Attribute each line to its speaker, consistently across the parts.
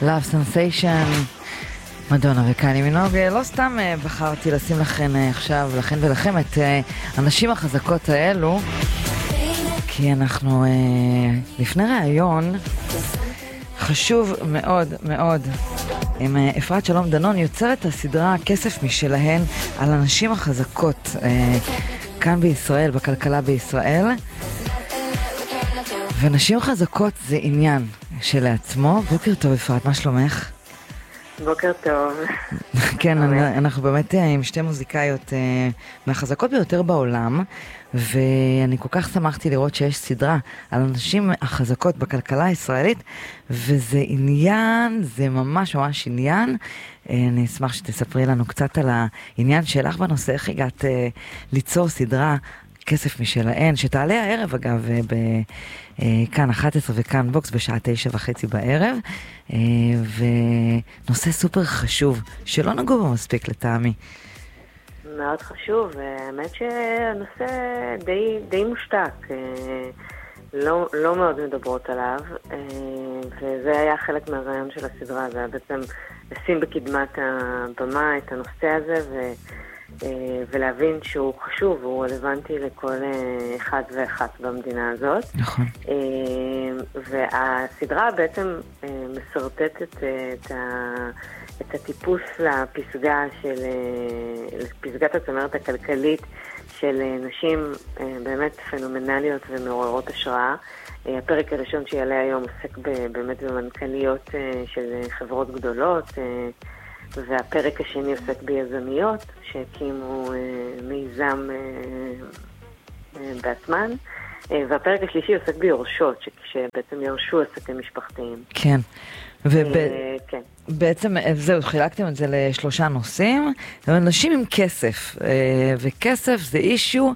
Speaker 1: Love Sensation, מדונה וקני מינוג. לא סתם בחרתי לשים לכן עכשיו, לכן ולכם, את הנשים החזקות האלו, כי אנחנו לפני ראיון חשוב מאוד מאוד עם אפרת שלום דנון, יוצרת הסדרה כסף משלהן על הנשים החזקות כאן בישראל, בכלכלה בישראל. ונשים חזקות זה עניין שלעצמו. בוקר טוב אפרת, מה שלומך?
Speaker 2: בוקר טוב.
Speaker 1: כן, אנחנו באמת עם שתי מוזיקאיות מהחזקות ביותר בעולם, ואני כל כך שמחתי לראות שיש סדרה על הנשים החזקות בכלכלה הישראלית, וזה עניין, זה ממש ממש עניין. אני אשמח שתספרי לנו קצת על העניין שלך בנושא, איך הגעת ליצור סדרה כסף משלהן, שתעלה הערב אגב בכאן 11 וכאן בוקס בשעה 9:30 בערב, ונושא סופר חשוב שלא נגעו בו מספיק לטעמי.
Speaker 2: מאוד חשוב, האמת שהנושא די מושתק, לא מאוד מדברות עליו, וזה היה חלק מהרעיון של הסדרה, זה היה בעצם לשים בקדמת הבמה את הנושא הזה ולהבין שהוא חשוב, הוא רלוונטי לכל אחד ואחת במדינה הזאת.
Speaker 1: נכון.
Speaker 2: והסדרה בעצם מסרטטת את הטיפוס לפסגת הצמרת הכלכלית של נשים באמת פנומנליות ומעוררות השראה. הפרק הראשון שיעלה היום עוסק באמת במנכ"ליות של חברות גדולות, והפרק השני עוסק ביזמיות שהקימו מיזם בעצמן, והפרק השלישי עוסק ביורשות, שבעצם ירשו עסקים משפחתיים.
Speaker 1: כן.
Speaker 2: כן.
Speaker 1: בעצם זהו, חילקתם את זה לשלושה נושאים, נשים עם כסף, וכסף זה אישו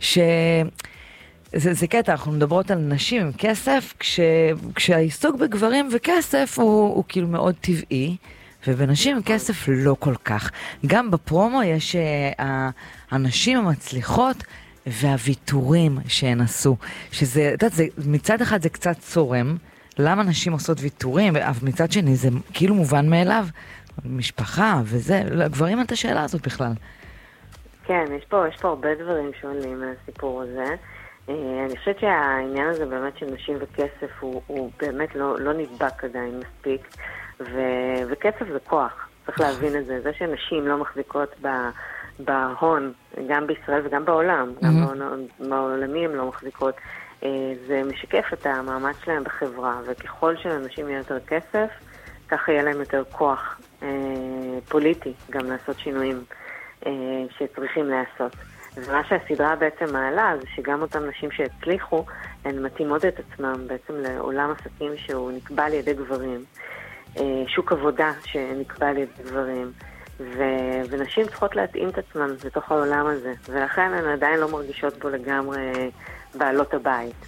Speaker 1: זה קטע, אנחנו מדברות על נשים עם כסף, כשהעיסוק בגברים וכסף הוא כאילו מאוד טבעי, ובנשים עם כסף לא כל כך. גם בפרומו יש הנשים המצליחות והוויתורים שהן עשו, שזה, מצד אחד זה קצת צורם, למה נשים עושות ויתורים, אבל מצד שני זה כאילו מובן מאליו, משפחה וזה, גברים אין את השאלה הזאת בכלל.
Speaker 2: כן, יש פה הרבה דברים שעולים מהסיפור הזה. אני חושבת שהעניין הזה באמת של נשים וכסף הוא באמת לא נדבק עדיין מספיק, וכסף זה כוח, צריך להבין את זה. זה שנשים לא מחזיקות בהון, גם בישראל וגם בעולם, גם בעולמי הן לא מחזיקות, זה משקף את המעמד שלהם בחברה, וככל שלאנשים יהיה יותר כסף, ככה יהיה להם יותר כוח פוליטי, גם לעשות שינויים שצריכים לעשות. ומה שהסדרה בעצם מעלה, זה שגם אותם נשים שהצליחו, הן מתאימות את עצמם בעצם לעולם עסקים שהוא נקבע על ידי גברים, שוק עבודה שנקבע על ידי גברים, ונשים צריכות להתאים את עצמם בתוך העולם הזה, ולכן הן עדיין לא מרגישות בו לגמרי בעלות הבית,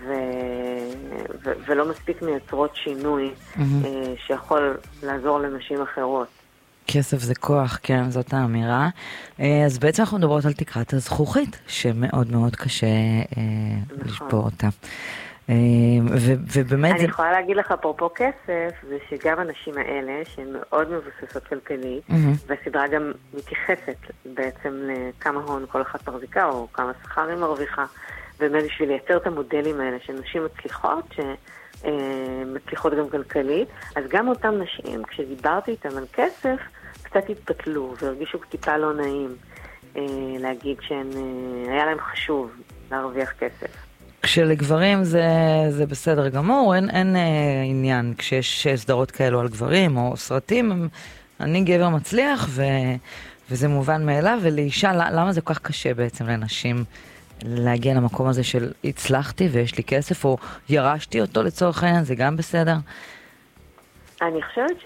Speaker 2: ולא מספיק מייצרות שינוי שיכול לעזור לנשים אחרות.
Speaker 1: כסף זה כוח, כן, זאת האמירה. אז בעצם אנחנו מדברות על תקרת הזכוכית, שמאוד מאוד קשה לשבור אותה. ובאמת
Speaker 2: אני יכולה להגיד לך פה כסף, זה שגם הנשים האלה, שהן מאוד מבוססות כלכלית, והסדרה גם מתייחסת בעצם לכמה הון כל אחת מחזיקה, או כמה שכר היא מרוויחה, באמת בשביל לייצר את המודלים האלה, שנשים מצליחות, שמצליחות גם כלכלית, אז גם אותם נשים, כשדיברתי איתם על כסף, קצת התפתלו, והרגישו טיפה לא נעים להגיד שהיה להם חשוב להרוויח כסף.
Speaker 1: כשלגברים זה בסדר גמור, אין עניין, כשיש סדרות כאלו על גברים או סרטים, אני גבר מצליח וזה מובן מאליו, ולאישה, למה זה כל כך קשה בעצם לנשים להגיע למקום הזה של הצלחתי ויש לי כסף, או ירשתי אותו לצורך העניין, זה גם בסדר?
Speaker 2: אני חושבת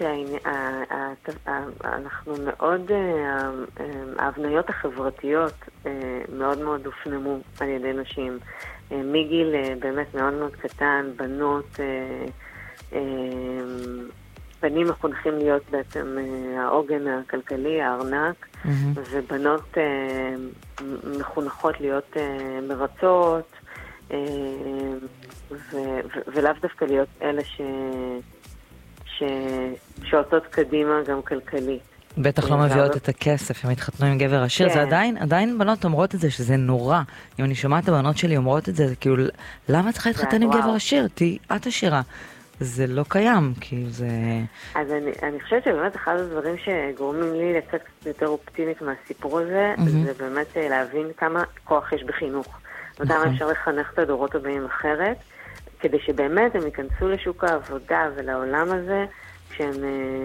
Speaker 2: שאנחנו מאוד, ההבניות החברתיות מאוד מאוד הופנמו על ידי נשים. מגיל באמת מאוד מאוד קטן, בנים מחונכים להיות בעצם העוגן הכלכלי, הארנק, ובנות מחונכות להיות מרצות, ולאו דווקא להיות אלה ששועטות קדימה גם כלכלית.
Speaker 1: בטח לא מביאות את הכסף, הם התחתנו עם גבר עשיר, זה עדיין בנות אומרות את זה, שזה נורא. אם אני שומעת את הבנות שלי אומרות את זה, זה כאילו, למה צריכה להתחתן עם גבר עשיר? את עשירה. זה לא קיים, כי זה...
Speaker 2: אז אני חושבת שבאמת אחד הדברים שגורמים לי לצאת יותר אופטימית מהסיפור הזה, זה באמת להבין כמה כוח יש בחינוך. וכמה אפשר לחנך את הדורות הבאים אחרת, כדי שבאמת הם ייכנסו לשוק העבודה ולעולם הזה, כשהם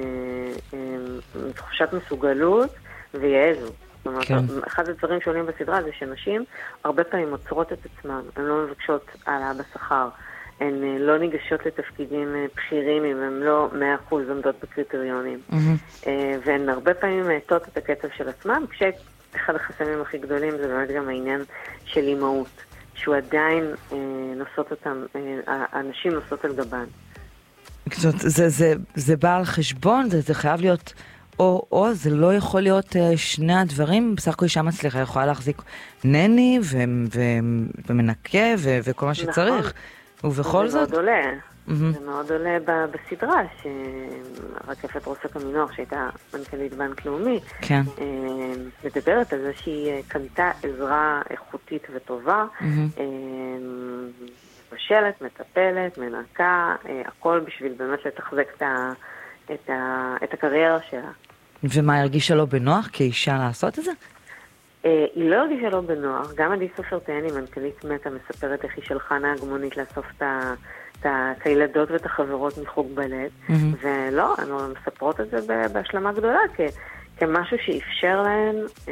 Speaker 2: מתחושת מסוגלות ויעזו. זאת אומרת, אחד הדברים שעולים בסדרה זה שנשים הרבה פעמים עוצרות את עצמן, הן לא מבקשות העלאה בשכר, הן לא ניגשות לתפקידים בכירים אם הן לא 100% עומדות בקריטריונים. והן הרבה פעמים מעטות את הקצב של עצמן, כשאחד החסמים הכי גדולים זה באמת גם העניין של אימהות, שהוא עדיין נושאות אותם, הנשים נושאות על גבן.
Speaker 1: זה בא על חשבון, זה חייב להיות או, זה לא יכול להיות שני הדברים, בסך הכל אישה מצליחה, יכולה להחזיק נני ומנקה וכל מה שצריך. ובכל זאת...
Speaker 2: זה מאוד עולה. זה מאוד עולה בסדרה, שרקפת רוסק המינוח, שהייתה מנכ"לית בנק לאומי, מדברת על זה שהיא קנתה עזרה איכותית וטובה, בשלט, מטפלת, מנקה, הכל בשביל באמת לתחזק את הקריירה שלה.
Speaker 1: ומה, הרגישה לא בנוח כאישה לעשות את זה?
Speaker 2: היא לא הרגישה לא בנוח. גם עדי סופר תהני, מנכ"לית מטא, מספרת איך היא שלחה נהג מונית לאסוף את הילדות ואת החברות מחוג בלט, ולא, הן מספרות את זה בהשלמה גדולה, כמשהו שאפשר להן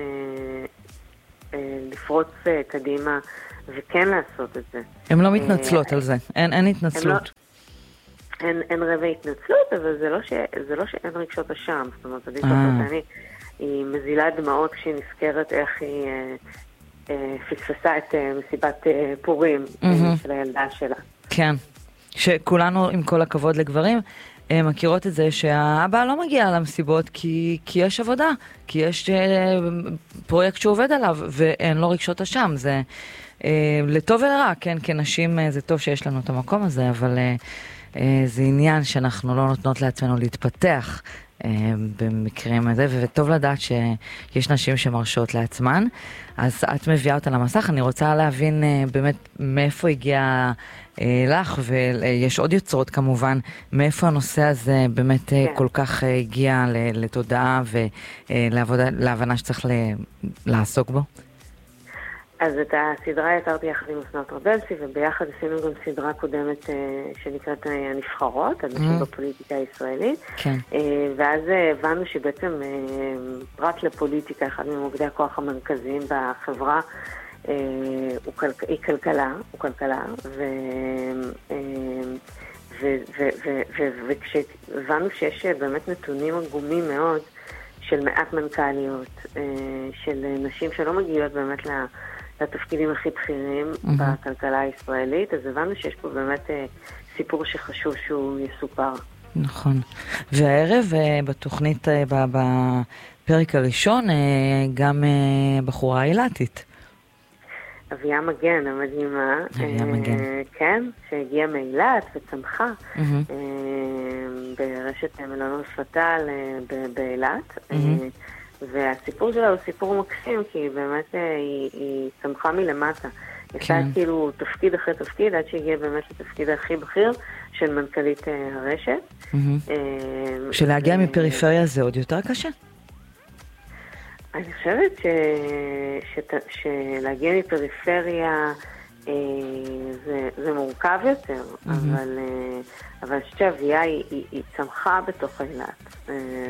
Speaker 2: לפרוץ קדימה וכן לעשות את זה.
Speaker 1: הן לא מתנצלות על זה, אין התנצלות.
Speaker 2: אין רבי התנצלות, אבל זה לא שאין רגשות אשם. זאת אומרת, עדי סופר תהני, היא מזילה דמעות כשהיא נזכרת איך היא פספסה את מסיבת פורים של הילדה שלה.
Speaker 1: כן, שכולנו עם כל הכבוד לגברים מכירות את זה שהאבא לא מגיע למסיבות כי יש עבודה, כי יש פרויקט שהוא עובד עליו ואין לו רגשות אשם. זה לטוב ולרע, כן, כנשים זה טוב שיש לנו את המקום הזה, אבל זה עניין שאנחנו לא נותנות לעצמנו להתפתח במקרים הזה, וטוב לדעת שיש נשים שמרשות לעצמן. אז את מביאה אותה למסך, אני רוצה להבין באמת מאיפה הגיע לך, ויש עוד יוצרות כמובן, מאיפה הנושא הזה באמת כל כך הגיע לתודעה ולהבנה שצריך לעסוק בו.
Speaker 2: אז את הסדרה יצרתי יחד עם אסנת רבלסי, וביחד עשינו גם סדרה קודמת שנקראת הנבחרות, אנשים בפוליטיקה הישראלית. כן. ואז הבנו שבעצם פרט לפוליטיקה, אחד ממוקדי הכוח המרכזיים בחברה, היא כלכלה, וכשהבנו שיש באמת נתונים עגומים מאוד של מעט מנכ"ליות, של נשים שלא מגיעות באמת לתפקידים הכי בכירים בכלכלה הישראלית, אז הבנו שיש פה באמת סיפור שחשוב שהוא יסופר.
Speaker 1: נכון. והערב בתוכנית, בפרק הראשון, גם בחורה אילתית.
Speaker 2: אביה מגן, המדהימה.
Speaker 1: אביה מגן.
Speaker 2: כן, שהגיעה מאילת וצמחה ברשת מלונות פטל באילת. והסיפור שלה הוא סיפור מקסים, כי באמת היא צמחה מלמטה. הייתה כאילו תפקיד אחרי תפקיד, עד שהגיעה באמת לתפקיד הכי בכיר של מנכ"לית הרשת.
Speaker 1: שלהגיע מפריפריה זה עוד יותר קשה?
Speaker 2: אני חושבת שלהגיע מפריפריה זה מורכב יותר, אבל אני חושבת שאביה היא צמחה בתוך אילת,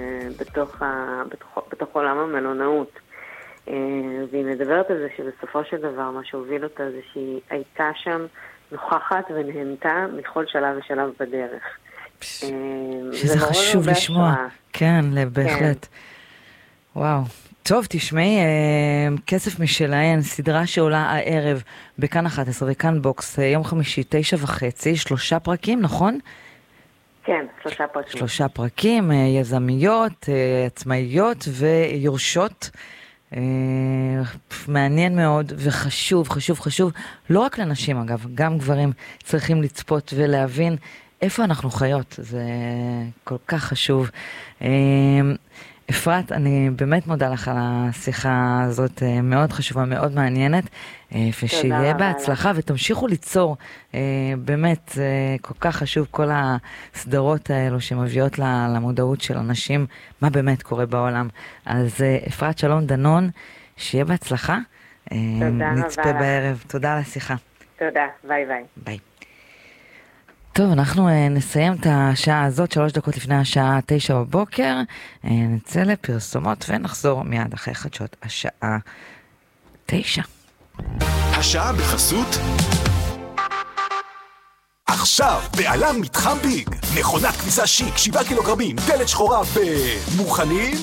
Speaker 2: בתוך עולם המלונאות. והיא מדברת על זה שבסופו של דבר מה שהוביל אותה זה שהיא הייתה שם נוכחת ונהנתה מכל שלב ושלב בדרך.
Speaker 1: שזה חשוב לשמוע. כן, בהחלט. וואו. טוב, תשמעי, כסף משלהן, סדרה שעולה הערב בכאן 11 וכאן בוקס, יום חמישי, 9:30, 3 פרקים, נכון?
Speaker 2: כן, 3 פרקים.
Speaker 1: 3 פרקים, יזמיות, עצמאיות ויורשות. מעניין מאוד וחשוב, חשוב, לא רק לנשים אגב, גם גברים צריכים לצפות ולהבין איפה אנחנו חיות, זה כל כך חשוב. אפרת, אני באמת מודה לך על השיחה הזאת, מאוד חשובה, מאוד מעניינת, ושיהיה בהצלחה ותמשיכו ליצור, באמת זה כל כך חשוב, כל הסדרות האלו שמביאות למודעות של אנשים, מה באמת קורה בעולם. אז אפרת שלום דנון, שיהיה בהצלחה, נצפה בערב, תודה על השיחה.
Speaker 2: תודה, ביי ביי.
Speaker 1: ביי. טוב, אנחנו נסיים את השעה הזאת, 3 דקות לפני השעה 9 בבוקר, נצא לפרסומות ונחזור מיד אחרי חדשות השעה 9.
Speaker 3: השעה בחסות עכשיו, בעלם מתחם ביג, מכונת כביסה שיק, 7 קילוגרמים, דלת שחורה מוכנים?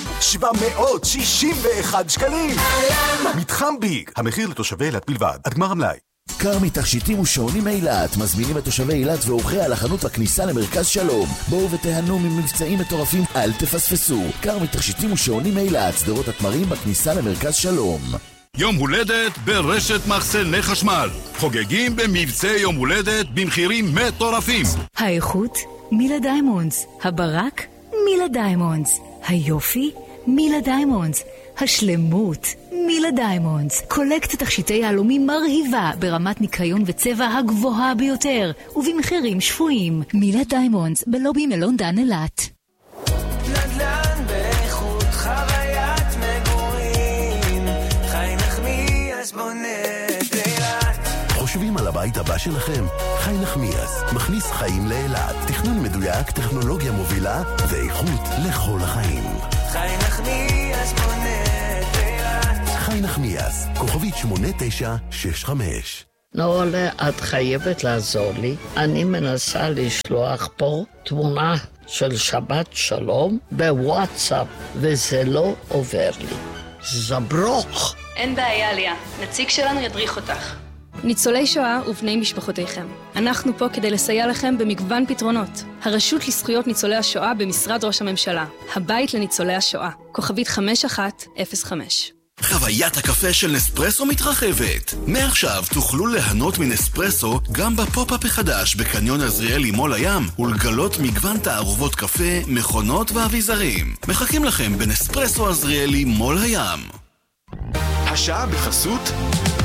Speaker 3: 761 שקלים. מתחם ביג, המחיר לתושבי אילת בלבד, עד גמר המלאי.
Speaker 4: כרמי תכשיטים ושעונים אילת מזמינים את תושבי אילת ואורחי על החנות בכניסה למרכז שלום. בואו ותהנו ממבצעים מטורפים, אל תפספסו. כרמי תכשיטים ושעונים אילת, סדרות התמרים בכניסה למרכז שלום.
Speaker 5: יום הולדת ברשת מחסני חשמל. חוגגים במבצעי יום הולדת במחירים מטורפים.
Speaker 6: האיכות מילה דיימונדס, הברק מילה דיימונדס, היופי מילה דיימונדס, השלמות מילה דיימונדס. קולקט תכשיטי יהלומים מרהיבה ברמת ניקיון וצבע הגבוהה ביותר ובמחירים שפויים. מילה דיימונדס בלובי מלון דן אילת.
Speaker 7: נדל"ן באיכות חוויית מגורים, חי נחמיאס בונה אילת.
Speaker 4: חושבים על הבית הבא שלכם? חי נחמיאס מכניס חיים לאילת. תכנון מדויק, טכנולוגיה מובילה ואיכות לכל החיים.
Speaker 7: חי נחמיאס בונה אילת.
Speaker 4: חי נחמיאס, כוכבית 8965.
Speaker 8: נעולה, את חייבת לעזור לי. אני מנסה לשלוח פה תמונה של שבת שלום בוואטסאפ, וזה לא עובר לי. זברוך.
Speaker 9: אין בעיה, ליה. נציג שלנו ידריך אותך. ניצולי שואה ובני משפחותיכם. אנחנו פה כדי לסייע לכם במגוון פתרונות. הרשות לזכויות ניצולי השואה במשרד ראש הממשלה. הבית לניצולי השואה. כוכבית 5105.
Speaker 3: חוויית הקפה של נספרסו מתרחבת. מעכשיו תוכלו ליהנות מנספרסו גם בפופ-אפ החדש בקניון עזריאלי מול הים, ולגלות מגוון תערובות קפה, מכונות ואביזרים. מחכים לכם בנספרסו עזריאלי מול הים.
Speaker 5: השעה בחסות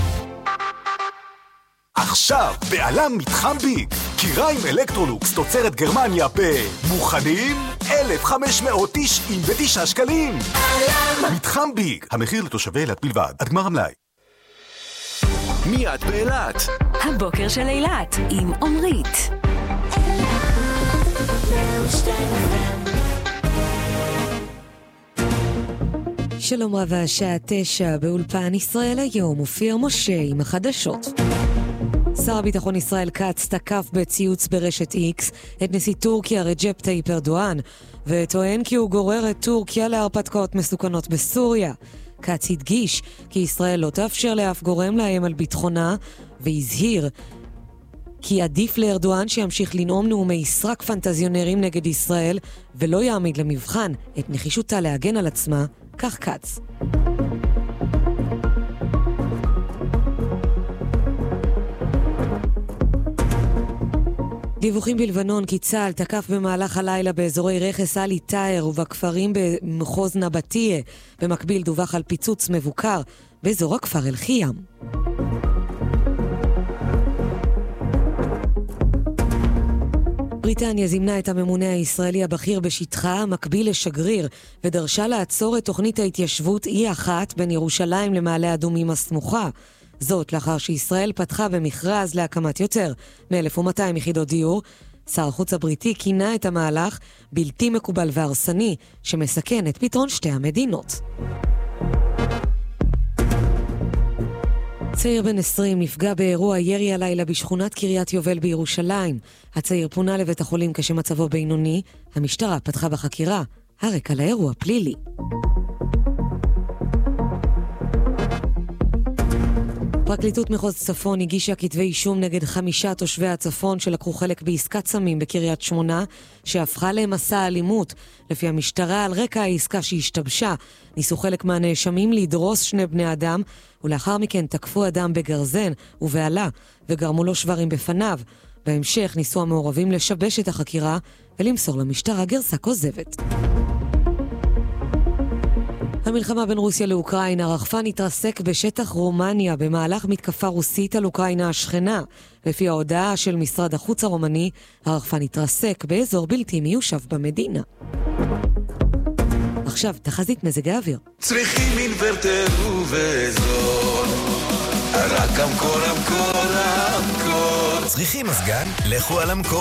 Speaker 3: עכשיו, בעלם מתחם ביג, קיריים אלקטרולוקס תוצרת גרמניה במוכנים? 1,599 שקלים. מתחם ביג, המחיר לתושבי אילת בלבד, עד גמר המלאי.
Speaker 5: מיד באילת.
Speaker 6: הבוקר של אילת עם עומרית.
Speaker 10: שלום רבה, השעה 9 באולפן ישראל היום, אופיר משה עם החדשות. שר הביטחון ישראל כץ תקף בציוץ ברשת איקס את נשיא טורקיה רג'פ טאיפ ארדואן, וטוען כי הוא גורר את טורקיה להרפתקאות מסוכנות בסוריה. כץ הדגיש כי ישראל לא תאפשר לאף גורם לאיים על ביטחונה, והזהיר כי עדיף לארדואן שימשיך לנאום נאומי סרק פנטזיונרים נגד ישראל, ולא יעמיד למבחן את נחישותה להגן על עצמה, כך כץ. דיווחים בלבנון כי צה"ל תקף במהלך הלילה באזורי רכס אלי טאר ובכפרים במחוז נבטיה. במקביל דווח על פיצוץ מבוקר באזור הכפר אל-חיים. בריטניה זימנה את הממונה הישראלי הבכיר בשטחה, מקביל לשגריר, ודרשה לעצור את תוכנית ההתיישבות E1 בין ירושלים למעלה אדומים הסמוכה. זאת לאחר שישראל פתחה במכרז להקמת יותר מ-1,200 יחידות דיור. שר החוץ הבריטי כינה את המהלך בלתי מקובל והרסני, שמסכן את פתרון שתי המדינות. צעיר בן 20 נפגע באירוע ירי הלילה בשכונת קריית יובל בירושלים. הצעיר פונה לבית החולים כשמצבו בינוני. המשטרה פתחה בחקירה. הרקע לאירוע פלילי. פרקליטות מחוז צפון הגישה כתבי אישום נגד 5 תושבי הצפון שלקחו חלק בעסקת סמים בקריית שמונה, שהפכה למסע אלימות. לפי המשטרה, על רקע העסקה שהשתבשה, ניסו חלק מהנאשמים לדרוס 2 בני אדם, ולאחר מכן תקפו אדם בגרזן ובעלה, וגרמו לו שברים בפניו. בהמשך ניסו המעורבים לשבש את החקירה ולמסור למשטרה גרסה כוזבת. המלחמה בין רוסיה לאוקראינה, רחפן התרסק בשטח רומניה במהלך מתקפה רוסית על אוקראינה השכנה. לפי ההודעה של משרד החוץ הרומני, הרחפן התרסק באזור בלתי מיושב במדינה. עכשיו, תחזית מזג האוויר.
Speaker 7: צריכים אינוורטר ובזול, רק המקור.
Speaker 11: צריכים מזגן? לכו על המקור.